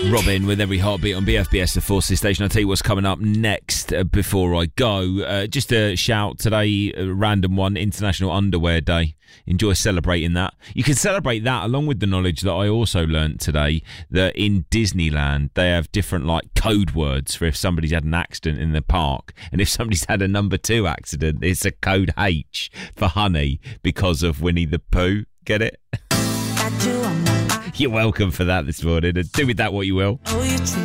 Robin with Every Heartbeat on BFBS, the Forces Station. I'll tell you what's coming up next before I go. Just a shout today, a random one, International Underwear Day. Enjoy celebrating that. You can celebrate that along with the knowledge that I also learnt today that in Disneyland they have different like code words for if somebody's had an accident in the park, and if somebody's had a number 2 accident, it's a code H for honey because of Winnie the Pooh. Get it? You're welcome for that this morning, and do with that what you will.